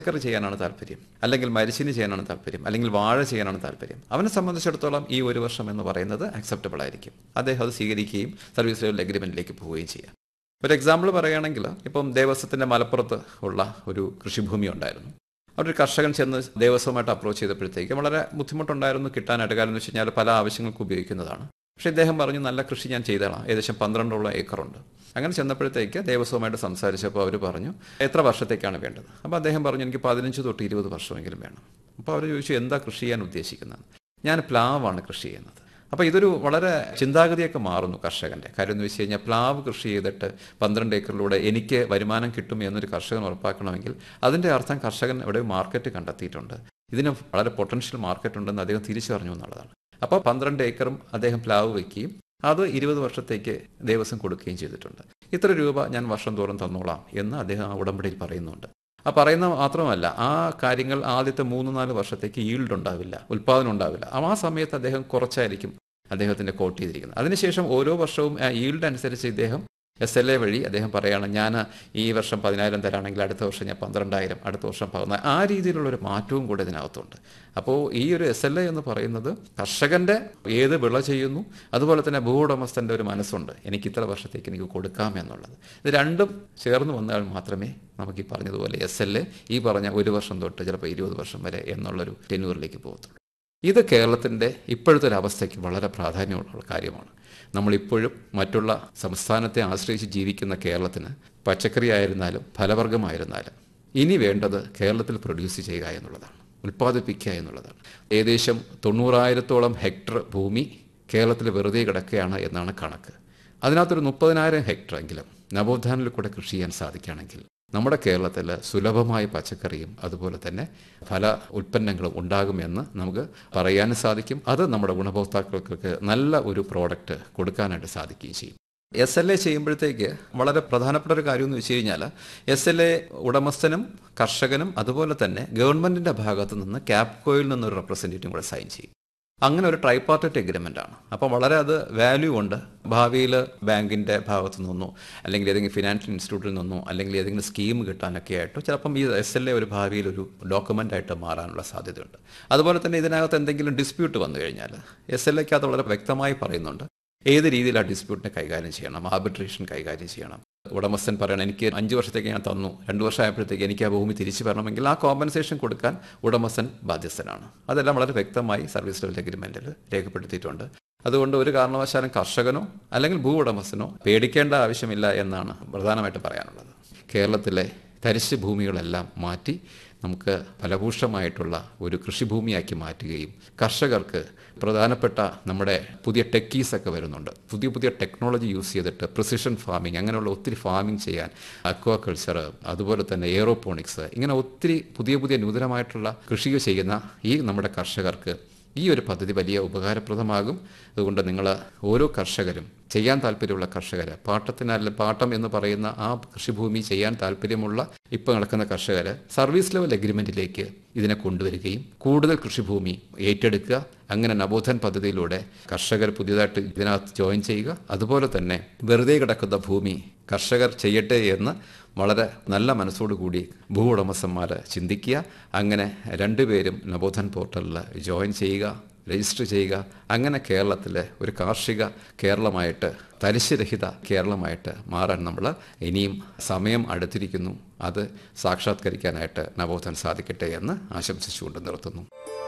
പച്ചക്കറി ചെയ്യാനാണ് താല്പര്യം, അല്ലെങ്കിൽ മരിച്ചിനി ചെയ്യാനാണ് താല്പര്യം, അല്ലെങ്കിൽ വാഴ ചെയ്യാനാണ് താല്പര്യം, അവനെ സംബന്ധിച്ചിടത്തോളം ഈ 1 വർഷം എന്ന് പറയുന്നത് അക്സെപ്റ്റബിൾ ആയിരിക്കും. അദ്ദേഹം അത് സ്വീകരിക്കുകയും സർവീസ് ലെവൽ എഗ്രിമെന്റിലേക്ക് പോവുകയും ചെയ്യാം. ഒരു എക്സാമ്പിൾ പറയുകയാണെങ്കിൽ, ഇപ്പം ദേവസ്വത്തിന്റെ മലപ്പുറത്ത് ഉള്ള ഒരു കൃഷിഭൂമി ഉണ്ടായിരുന്നു. അവിടെ ഒരു കർഷകൻ ചെന്ന് ദേവസ്വമായിട്ട് അപ്രോച്ച് ചെയ്തപ്പോഴത്തേക്ക് വളരെ ബുദ്ധിമുട്ടുണ്ടായിരുന്നു കിട്ടാനായിട്ട്. കാരണം എന്ന് വെച്ച് കഴിഞ്ഞാൽ പല ആവശ്യങ്ങൾക്ക് ഉപയോഗിക്കുന്നതാണ്. പക്ഷേ ഇദ്ദേഹം പറഞ്ഞു, നല്ല കൃഷി ഞാൻ ചെയ്തോളാം, ഏകദേശം 12 ഏക്കറുണ്ട്. അങ്ങനെ ചെന്നപ്പോഴത്തേക്ക് ദേവസ്വമായിട്ട് സംസാരിച്ചപ്പോൾ അവർ പറഞ്ഞു, എത്ര വർഷത്തേക്കാണ് വേണ്ടത്? അപ്പോൾ അദ്ദേഹം പറഞ്ഞു, എനിക്ക് 15 തൊട്ട് 20 വർഷമെങ്കിലും വേണം. അപ്പോൾ അവർ ചോദിച്ചു, എന്താ കൃഷി ചെയ്യാൻ ഉദ്ദേശിക്കുന്നത്? ഞാൻ പ്ലാവാണ് കൃഷി ചെയ്യുന്നത്. അപ്പോൾ ഇതൊരു വളരെ ചിന്താഗതിയൊക്കെ മാറുന്നു കർഷകൻ്റെ. കാര്യം എന്ന് വെച്ച് കഴിഞ്ഞാൽ, പ്ലാവ് കൃഷി ചെയ്തിട്ട് 12 ഏക്കറിലൂടെ എനിക്ക് വരുമാനം കിട്ടും എന്നൊരു കർഷകൻ ഉറപ്പാക്കണമെങ്കിൽ അതിൻ്റെ അർത്ഥം കർഷകൻ എവിടെ മാർക്കറ്റ് കണ്ടെത്തിയിട്ടുണ്ട്, ഇതിന് വളരെ പൊട്ടൻഷ്യൽ മാർക്കറ്റ് ഉണ്ടെന്ന് അദ്ദേഹം തിരിച്ചറിഞ്ഞു എന്നുള്ളതാണ്. അപ്പോൾ 12 ഏക്കറും അദ്ദേഹം പ്ലാവ് വയ്ക്കുകയും അത് 20 വർഷത്തേക്ക് ദേവസ്വം കൊടുക്കുകയും ചെയ്തിട്ടുണ്ട്. ഇത്ര രൂപ ഞാൻ വർഷം തോറും തന്നോളാം എന്ന് അദ്ദേഹം ആ ഉടമ്പടിയിൽ പറയുന്നുണ്ട്. ആ പറയുന്ന മാത്രമല്ല, ആ കാര്യങ്ങൾ ആദ്യത്തെ 3-4 വർഷത്തേക്ക് ഈൽഡ് ഉണ്ടാവില്ല, ഉൽപ്പാദനം ഉണ്ടാവില്ല. ആ സമയത്ത് അദ്ദേഹം കുറച്ചായിരിക്കും അദ്ദേഹത്തിൻ്റെ കോട്ട് ചെയ്തിരിക്കുന്നത്. അതിനുശേഷം ഓരോ വർഷവും ആ ഈൽഡ് അനുസരിച്ച് ഇദ്ദേഹം SLA വഴി അദ്ദേഹം പറയുകയാണ്, ഞാൻ ഈ വർഷം 10,000 തരാണെങ്കിൽ അടുത്ത വർഷം ഞാൻ 12,000, അടുത്ത വർഷം 14,000. ആ രീതിയിലുള്ളൊരു മാറ്റവും കൂടെ ഇതിനകത്തുണ്ട്. അപ്പോൾ ഈ ഒരു SLA എന്ന് പറയുന്നത് കർഷകൻ്റെ ഏത് വിള ചെയ്യുന്നു, അതുപോലെ തന്നെ ഭൂവുടമസ്ഥൻ്റെ ഒരു മനസ്സുണ്ട്, എനിക്ക് ഇത്ര വർഷത്തേക്ക് എനിക്ക് കൊടുക്കാം എന്നുള്ളത്. ഇത് രണ്ടും ചേർന്ന് വന്നാൽ മാത്രമേ നമുക്ക് ഈ പറഞ്ഞതുപോലെ SLA ഈ പറഞ്ഞ 1 വർഷം തൊട്ട് ചിലപ്പോൾ 20 വർഷം വരെ എന്നുള്ളൊരു ടെന്യൂറിലേക്ക് പോകത്തുള്ളൂ. ഇത് കേരളത്തിൻ്റെ ഇപ്പോഴത്തെ ഒരു അവസ്ഥയ്ക്ക് വളരെ പ്രാധാന്യമുള്ള കാര്യമാണ്. നമ്മളിപ്പോഴും മറ്റുള്ള സംസ്ഥാനത്തെ ആശ്രയിച്ച് ജീവിക്കുന്ന കേരളത്തിന് പച്ചക്കറി ആയിരുന്നാലും ഫലവർഗമായിരുന്നാലും ഇനി വേണ്ടത് കേരളത്തിൽ പ്രൊഡ്യൂസ് ചെയ്യുക എന്നുള്ളതാണ്, ഉൽപ്പാദിപ്പിക്കുക എന്നുള്ളതാണ്. ഏകദേശം 90,000 ഹെക്ടർ ഭൂമി കേരളത്തിൽ വെറുതെ കിടക്കുകയാണ് എന്നാണ് കണക്ക്. അതിനകത്തൊരു 30,000 ഹെക്ടറെങ്കിലും നവോത്ഥാനിൽ കൂടെ കൃഷി ചെയ്യാൻ സാധിക്കുകയാണെങ്കിൽ നമ്മുടെ കേരളത്തിൽ സുലഭമായ പച്ചക്കറിയും അതുപോലെ തന്നെ ഫല ഉൽപ്പന്നങ്ങളും ഉണ്ടാകുമെന്ന് നമുക്ക് പറയാനും സാധിക്കും. അത് നമ്മുടെ ഗുണഭോക്താക്കൾക്ക് നല്ല ഒരു പ്രോഡക്റ്റ് കൊടുക്കാനായിട്ട് സാധിക്കുകയും ചെയ്യും. SLA ചെയ്യുമ്പോഴത്തേക്ക് വളരെ പ്രധാനപ്പെട്ട ഒരു കാര്യം എന്ന് വെച്ച് കഴിഞ്ഞാൽ, SLA ഉടമസ്ഥനും കർഷകനും അതുപോലെ തന്നെ ഗവൺമെൻറ്റിൻ്റെ ഭാഗത്തു നിന്ന് ക്യാപ്കോയിൽ നിന്നൊരു റെപ്രസെൻറ്റേറ്റീവും കൂടെ സൈൻ ചെയ്യും. അങ്ങനെ ഒരു ട്രൈപാർട്ടൈറ്റ് എഗ്രിമെൻ്റ് ആണ്. അപ്പോൾ വളരെ അത് വാല്യൂ ഉണ്ട്. ഭാവിയിൽ ബാങ്കിൻ്റെ ഭാഗത്തു നിന്നോ അല്ലെങ്കിൽ ഏതെങ്കിലും ഫിനാൻഷ്യൽ ഇൻസ്റ്റിറ്റ്യൂട്ടിൽ നിന്നോ അല്ലെങ്കിൽ ഏതെങ്കിലും സ്കീം കിട്ടാനൊക്കെ ആയിട്ടോ ചിലപ്പം ഈ SLA ഒരു ഭാവിയിൽ ഒരു ഡോക്യുമെൻ്റായിട്ട് മാറാനുള്ള സാധ്യതയുണ്ട്. അതുപോലെ തന്നെ ഇതിനകത്ത് എന്തെങ്കിലും ഡിസ്പ്യൂട്ട് വന്നു കഴിഞ്ഞാൽ SLAക്കകത്ത് വളരെ വ്യക്തമായി പറയുന്നുണ്ട് ഏത് രീതിയിൽ ആ ഡിസ്പ്യൂട്ടിനെ കൈകാര്യം ചെയ്യണം, ആർബിട്രേഷൻ കൈകാര്യം ചെയ്യണം. ഉടമസ്ഥൻ പറയണം, എനിക്ക് 5 വർഷത്തേക്ക് ഞാൻ തന്നു, 2 വർഷം ആയപ്പോഴത്തേക്ക് എനിക്ക് ആ ഭൂമി തിരിച്ചു വരണമെങ്കിൽ ആ കോമ്പൻസേഷൻ കൊടുക്കാൻ ഉടമസ്ഥൻ ബാധ്യസ്ഥനാണ്. അതെല്ലാം വളരെ വ്യക്തമായി സർവീസ് ലെവൽ എഗ്രിമെൻറ്റിൽ രേഖപ്പെടുത്തിയിട്ടുണ്ട്. അതുകൊണ്ട് ഒരു കാരണവശാലും കർഷകനോ അല്ലെങ്കിൽ ഭൂ ഉടമസ്ഥനോ പേടിക്കേണ്ട ആവശ്യമില്ല എന്നാണ് പ്രധാനമായിട്ട് പറയാനുള്ളത്. കേരളത്തിലെ തരിശ് ഭൂമികളെല്ലാം മാറ്റി നമുക്ക് ഫലഭൂഷ്ടമായിട്ടുള്ള ഒരു കൃഷിഭൂമിയാക്കി മാറ്റുകയും കർഷകർക്ക് പ്രധാനപ്പെട്ട നമ്മുടെ പുതിയ ടെക്കീസൊക്കെ വരുന്നുണ്ട്, പുതിയ പുതിയ ടെക്നോളജി യൂസ് ചെയ്തിട്ട് പ്രിസിഷൻ ഫാമിംഗ് അങ്ങനെയുള്ള ഒത്തിരി ഫാമിംഗ് ചെയ്യാൻ, അക്വാകൾച്ചർ അതുപോലെ തന്നെ എയറോപോണിക്സ് ഇങ്ങനെ ഒത്തിരി പുതിയ പുതിയ നൂതനമായിട്ടുള്ള കൃഷി ചെയ്യുന്ന ഈ നമ്മുടെ കർഷകർക്ക് ഈ ഒരു പദ്ധതി വലിയ ഉപകാരപ്രദമാകും. അതുകൊണ്ട് നിങ്ങൾ ഓരോ കർഷകരും, ചെയ്യാൻ താല്പര്യമുള്ള കർഷകർ, പാട്ടം എന്ന് പറയുന്ന ആ കൃഷിഭൂമി ചെയ്യാൻ താല്പര്യമുള്ള ഇപ്പോൾ നടക്കുന്ന കർഷകർ സർവീസ് ലെവൽ എഗ്രിമെൻറ്റിലേക്ക് ഇതിനെ കൊണ്ടുവരികയും കൂടുതൽ കൃഷിഭൂമി ഏറ്റെടുക്കുക. അങ്ങനെ നവോത്ഥാൻ പദ്ധതിയിലൂടെ കർഷകർ പുതിയതായിട്ട് ഇതിനകത്ത് ജോയിൻ ചെയ്യുക. അതുപോലെ തന്നെ വെറുതെ കിടക്കുന്ന ഭൂമി കർഷകർ ചെയ്യട്ടെ എന്ന് വളരെ നല്ല മനസ്സോടുകൂടി ഭൂ ഉടമസ്ഥന്മാർ ചിന്തിക്കുക. അങ്ങനെ 2 പേരും നവോത്ഥാൻ പോർട്ടലിൽ ജോയിൻ ചെയ്യുക, രജിസ്റ്റർ ചെയ്യുക. അങ്ങനെ കേരളത്തിലെ ഒരു കാർഷിക കേരളമായിട്ട്, തരിശുരഹിത കേരളമായിട്ട് മാറാൻ നമ്മൾ ഇനിയും സമയം അടുത്തിരിക്കുന്നു. അത് സാക്ഷാത്കരിക്കാനായിട്ട് നവോത്ഥാൻ സാധിക്കട്ടെ എന്ന് ആശംസിച്ചുകൊണ്ട് നിർത്തുന്നു.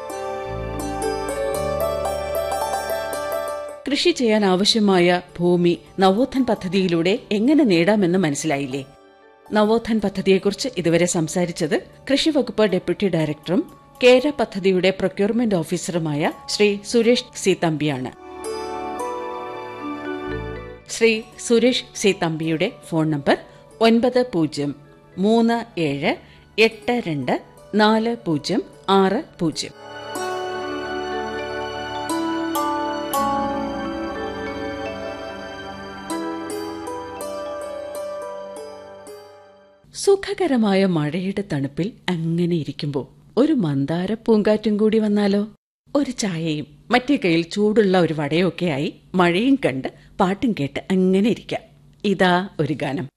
കൃഷി ചെയ്യാൻ ആവശ്യമായ ഭൂമി നവോത്ഥാൻ പദ്ധതിയിലൂടെ എങ്ങനെ നേടാമെന്ന് മനസ്സിലായില്ലേ? നവോത്ഥാൻ പദ്ധതിയെക്കുറിച്ച് ഇതുവരെ സംസാരിച്ചത് കൃഷിവകുപ്പ് ഡെപ്യൂട്ടി ഡയറക്ടറും കേര പദ്ധതിയുടെ procurement ഓഫീസറുമായ Shri Suresh C തമ്പിയാണ്. Shri Suresh C തമ്പിയുടെ ഫോൺ നമ്പർ 9037824060. സുഖകരമായ മഴയുടെ തണുപ്പിൽ അങ്ങനെ ഇരിക്കുമ്പോൾ ഒരു മന്ദാര പൂങ്കാറ്റും കൂടി വന്നാലോ? ഒരു ചായയും മറ്റേ കയ്യിൽ ചൂടുള്ള ഒരു വടയൊക്കെയായി മഴയും കണ്ട് പാട്ടും കേട്ട് അങ്ങനെ ഇരിക്കാം. ഇതാ ഒരു ഗാനം.